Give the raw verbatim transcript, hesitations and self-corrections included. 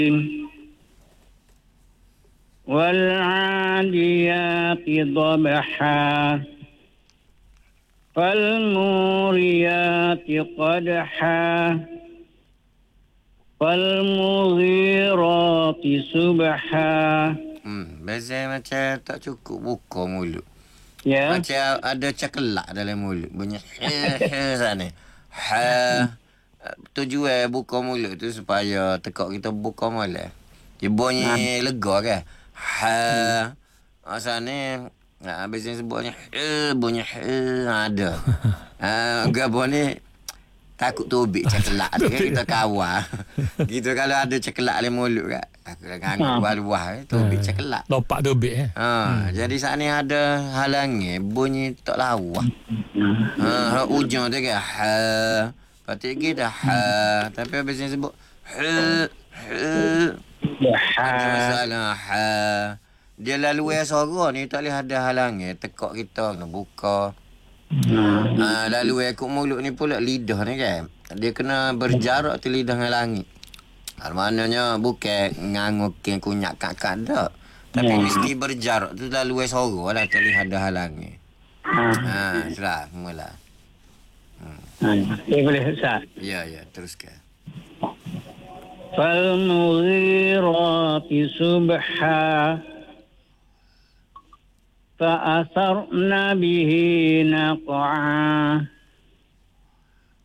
والعاديات ضبحا فالموريات قدحا فالمغيرات سبحا. Hmm, biasa macam tak cukup buka mulut. Ya. Macam ada cakelak dalam mulut. Bunyi he he sana. Ha. Tujuan buka mulut tu supaya tekak kita buka malam. Dia bunyi lega kan. Ha. Ah sana ah biasa sebutnya he bunyi he ada. Ah gabon ni takut tobik cakelak tu kan kita kawal. Gitu kalau ada cakelak dalam mulut kan. Aku dah kangen luar-luar tobik cakelak. Lopak tobik eh. Ha, hmm. Jadi saat ni ada halangi bunyi tak lawa. Ha, ujung tu kan ha. Patut kita ha, tapi biasanya sebut ha ha. Ada masalah ha. Dia lalu yang suara ni tak boleh ada halangi tekak kita kena buka. Ha, lalu yang kuk mulut ni pula lidah ni kan. Dia kena berjarak tu lidah dengan langit. Ha, maknanya bukan ngangukin kunyak kak-kak tak. Tapi ya, mesti berjarak tu lalu yang suara lah tak boleh ada halangi. Ha, sudah mula. Hmm. Ya boleh Ustaz. Ya ya teruskan. فالمغيرات سبحا فأثرن به نقعا